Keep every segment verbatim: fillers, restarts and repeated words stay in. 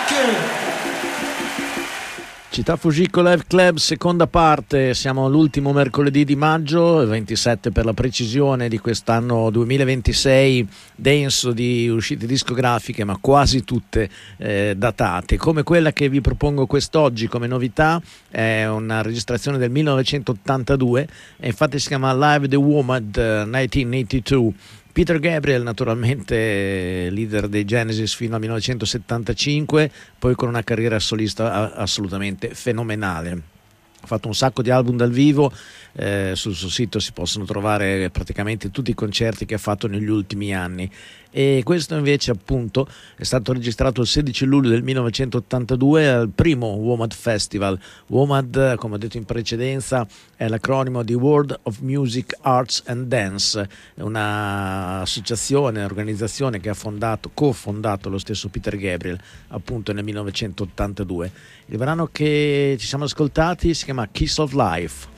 Città Fujiko Live Club, seconda parte. Siamo all'ultimo mercoledì di maggio, il ventisette per la precisione, di quest'anno duemilaventisei, denso di uscite discografiche, ma quasi tutte eh, datate, come quella che vi propongo quest'oggi come novità. È una registrazione del millenovecentottantadue e infatti si chiama Live the WOMAD millenovecentottantadue. Peter Gabriel, naturalmente leader dei Genesis fino al millenovecentosettantacinque, poi con una carriera solista assolutamente fenomenale. Ha fatto un sacco di album dal vivo, eh, sul suo sito si possono trovare praticamente tutti i concerti che ha fatto negli ultimi anni. E questo invece appunto è stato registrato il sedici luglio del millenovecentottantadue al primo WOMAD Festival. WOMAD, come ho detto in precedenza, è l'acronimo di World of Music, Arts and Dance, un'associazione, organizzazione che ha fondato, cofondato lo stesso Peter Gabriel appunto nel millenovecentottantadue. Il brano che ci siamo ascoltati si chiama Kiss of Life.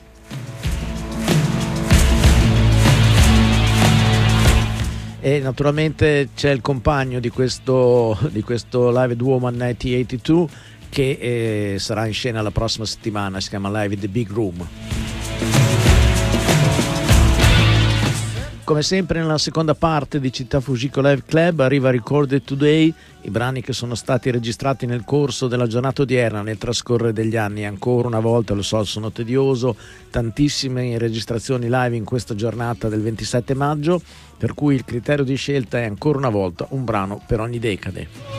E naturalmente c'è il compagno di questo, di questo Live at Woman millenovecentottantadue che eh, sarà in scena la prossima settimana, si chiama Live at the Big Room. Come sempre nella seconda parte di Città Fujiko Live Club arriva Recorded Today, i brani che sono stati registrati nel corso della giornata odierna, nel trascorrere degli anni. Ancora una volta, lo so, sono tedioso, tantissime registrazioni live in questa giornata del ventisette maggio, per cui il criterio di scelta è ancora una volta un brano per ogni decade.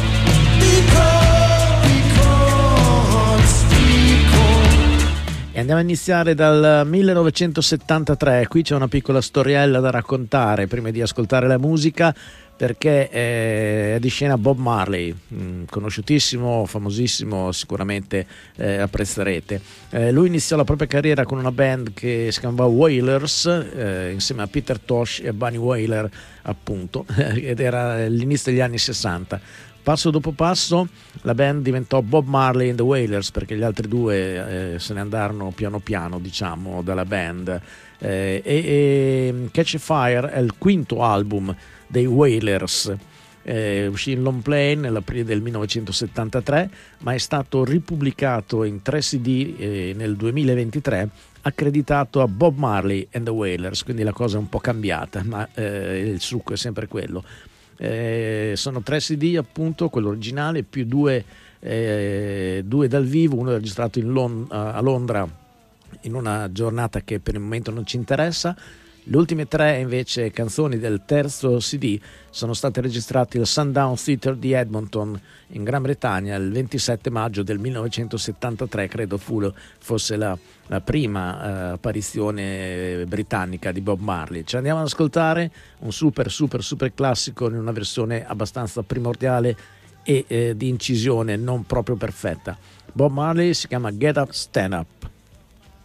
E andiamo a iniziare dal millenovecentosettantatré. Qui c'è una piccola storiella da raccontare prima di ascoltare la musica, perché è di scena Bob Marley, conosciutissimo, famosissimo, sicuramente eh, apprezzerete. Eh, lui iniziò la propria carriera con una band che si chiamava Wailers, eh, insieme a Peter Tosh e Bunny Wailer appunto, ed era l'inizio degli anni sessanta. Passo dopo passo la band diventò Bob Marley and the Wailers, perché gli altri due eh, se ne andarono piano piano, diciamo, dalla band. Eh, e, e Catch a Fire è il quinto album dei Wailers, eh, uscì in long play nell'aprile del millenovecentosettantatré, ma è stato ripubblicato in tre C D eh, nel duemilaventitré, accreditato a Bob Marley and the Wailers, quindi la cosa è un po' cambiata, ma eh, il succo è sempre quello. Eh, sono tre C D appunto, quello originale più due, eh, due dal vivo, uno registrato in Lon- a Londra in una giornata che per il momento non ci interessa. Le ultime tre invece canzoni del terzo C D sono state registrate al Sundown Theatre di Edmonton in Gran Bretagna il ventisette maggio del millenovecentosettantatré, credo fu, fosse la, la prima eh, apparizione britannica di Bob Marley. Ci andiamo ad ascoltare un super super super classico in una versione abbastanza primordiale e eh, di incisione non proprio perfetta. Bob Marley si chiama Get Up, Stand Up.